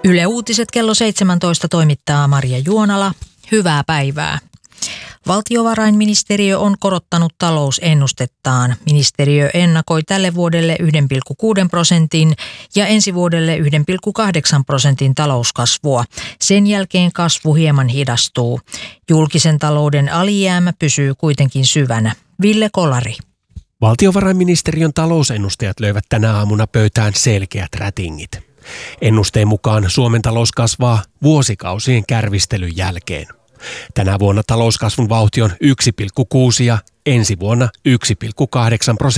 Yle Uutiset kello 17 toimittaa Maria Juonala. Hyvää päivää. Valtiovarainministeriö on korottanut talousennustettaan. Ministeriö ennakoi tälle vuodelle 1,6% ja ensi vuodelle 1,8% talouskasvua. Sen jälkeen kasvu hieman hidastuu. Julkisen talouden alijäämä pysyy kuitenkin syvänä. Ville Kolari. Valtiovarainministeriön talousennustajat löivät tänä aamuna pöytään selkeät rätingit. Ennusteen mukaan Suomen talous kasvaa vuosikausien kärvistelyn jälkeen. Tänä vuonna talouskasvun vauhti on 1,6 ja ensi vuonna 1,8%.